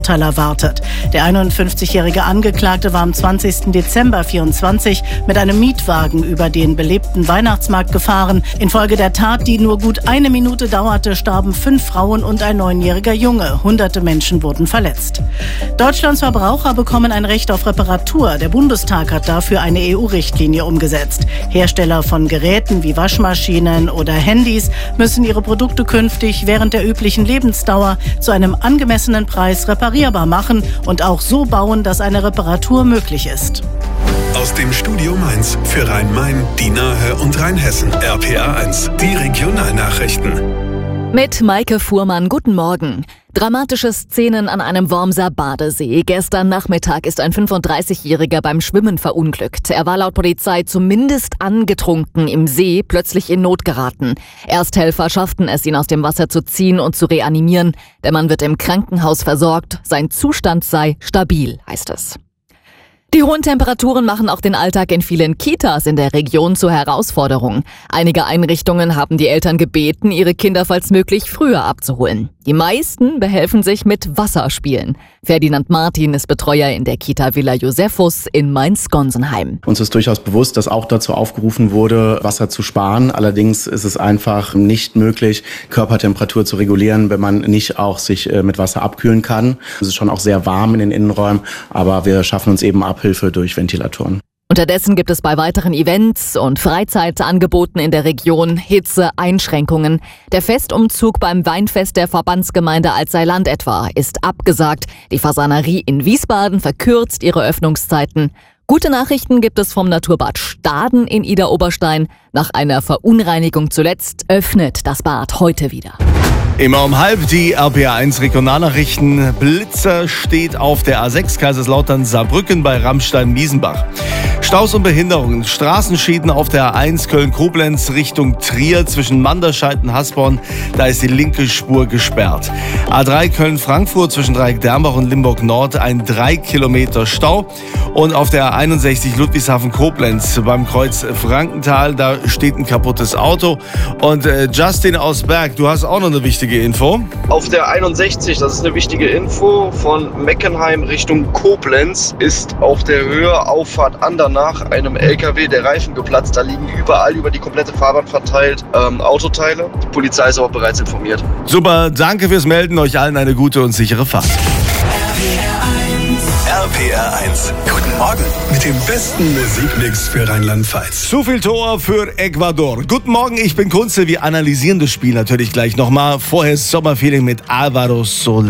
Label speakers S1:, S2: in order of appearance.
S1: erwartet. Der 51-jährige Angeklagte war am 20. Dezember 2024 mit einem Mietwagen über den belebten Weihnachtsmarkt gefahren. Infolge der Tat, die nur gut 1 Minute dauerte, starben 5 Frauen und ein 9-jähriger Junge. Hunderte Menschen wurden verletzt. Deutschlands Verbraucher bekommen ein Recht auf Reparatur. Der Bundestag hat dafür eine EU-Richtlinie umgesetzt. Hersteller von Geräten wie Waschmaschinen oder Handys müssen ihre Produkte künftig während der üblichen Lebensdauer zu einem angemessenen Preis reparierbar machen und auch so bauen, dass eine Reparatur möglich ist.
S2: Aus dem Studio Mainz für Rhein-Main, die Nahe und Rheinhessen. RPA1, die Regionalnachrichten.
S3: Mit Maike Fuhrmann, guten Morgen. Dramatische Szenen an einem Wormser Badesee. Gestern Nachmittag ist ein 35-Jähriger beim Schwimmen verunglückt. Er war laut Polizei zumindest angetrunken im See, plötzlich in Not geraten. Ersthelfer schafften es, ihn aus dem Wasser zu ziehen und zu reanimieren. Der Mann wird im Krankenhaus versorgt. Sein Zustand sei stabil, heißt es. Die hohen Temperaturen machen auch den Alltag in vielen Kitas in der Region zur Herausforderung. Einige Einrichtungen haben die Eltern gebeten, ihre Kinder falls möglich früher abzuholen. Die meisten behelfen sich mit Wasserspielen. Ferdinand Martin ist Betreuer in der Kita Villa Josephus in Mainz-Gonsenheim.
S4: Uns ist durchaus bewusst, dass auch dazu aufgerufen wurde, Wasser zu sparen. Allerdings ist es einfach nicht möglich, Körpertemperatur zu regulieren, wenn man nicht auch sich mit Wasser abkühlen kann. Es ist schon auch sehr warm in den Innenräumen, aber wir schaffen uns eben Abhilfe durch Ventilatoren.
S3: Unterdessen gibt es bei weiteren Events und Freizeitangeboten in der Region Hitzeeinschränkungen. Der Festumzug beim Weinfest der Verbandsgemeinde Alzey-Land etwa ist abgesagt. Die Fasanerie in Wiesbaden verkürzt ihre Öffnungszeiten. Gute Nachrichten gibt es vom Naturbad Staden in Idar-Oberstein. Nach einer Verunreinigung zuletzt öffnet das Bad heute wieder.
S5: Immer um 12:30 die RPA1 Regionalnachrichten. Blitzer steht auf der A6 Kaiserslautern-Saarbrücken bei Rammstein-Miesenbach. Staus und Behinderungen, Straßenschäden auf der A1 Köln-Koblenz Richtung Trier zwischen Manderscheid und Hasborn. Da ist die linke Spur gesperrt. A3 Köln-Frankfurt zwischen Dreieck-Dernbach und Limburg-Nord ein 3 Kilometer Stau. Und auf der A61 Ludwigshafen-Koblenz beim Kreuz Frankenthal, da steht ein kaputtes Auto. Und Justin aus Berg, du hast auch noch eine wichtige Info.
S6: Auf der 61, das ist eine wichtige Info, von Meckenheim Richtung Koblenz ist auf der Höhe Auffahrt Andernach einem LKW der Reifen geplatzt. Da liegen überall über die komplette Fahrbahn verteilt Autoteile. Die Polizei ist aber bereits informiert.
S5: Super, danke fürs Melden. Euch allen eine gute und sichere Fahrt.
S2: RPR1, guten Morgen mit dem besten Musikmix für Rheinland-Pfalz.
S5: Zu viel Tor für Ecuador. Guten Morgen, ich bin Kunze. Wir analysieren das Spiel natürlich gleich nochmal. Vorher Sommerfeeling mit Alvaro Soler.